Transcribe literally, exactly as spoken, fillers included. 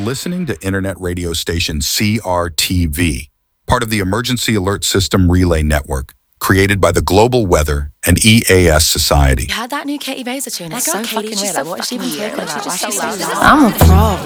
listening to internet radio station C R T V, part of the Emergency Alert System Relay Network, created by the Global Weather and E A S Society. You heard that new Katie Razor tune? It's Like, so okay, fucking she's weird. so Like, what is she even fucking talking weird. about? Like, Why she's is she just so so loud? loud. I'm a problem.